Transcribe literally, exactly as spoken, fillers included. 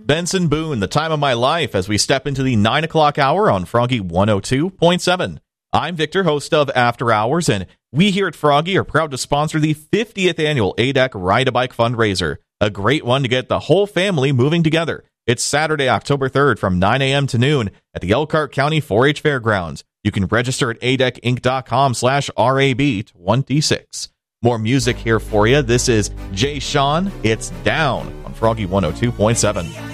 Benson Boone, The Time of My Life, as we step into the nine o'clock hour on Froggy one oh two point seven. I'm Victor, host of After Hours, and we here at Froggy are proud to sponsor the fiftieth annual A D E C Ride-A-Bike fundraiser, a great one to get the whole family moving together. It's Saturday, October third from nine a.m. to noon at the Elkhart County four H Fairgrounds. You can register at A D E C Inc dot com slash R A B twenty-six. More music here for you. This is Jay Sean. It's Down on Froggy one oh two point seven.